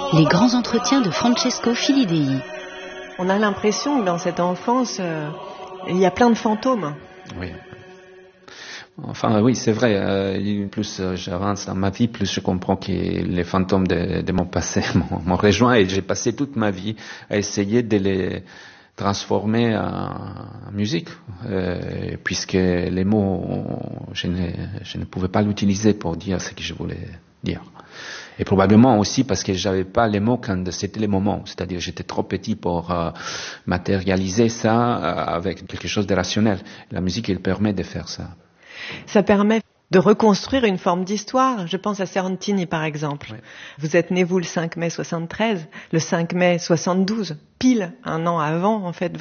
Les grands entretiens de Francesco Filidei. On a l'impression que dans cette enfance, il y a plein de fantômes. Oui. Enfin, oui, c'est vrai. Plus j'avance dans ma vie, plus je comprends que les fantômes de mon passé m'ont rejoint et j'ai passé toute ma vie à essayer de les transformer en musique, puisque les mots, je ne pouvais pas l'utiliser pour dire ce que je voulais dire. Et probablement aussi parce que j'avais pas les mots quand c'était les moments. C'est-à-dire, j'étais trop petit pour matérialiser ça avec quelque chose de rationnel. La musique, elle permet de faire ça. Ça permet de reconstruire une forme d'histoire. Je pense à Serentini, par exemple. Oui. Vous êtes né, vous, le 5 mai 73, le 5 mai 72, pile un an avant, en fait,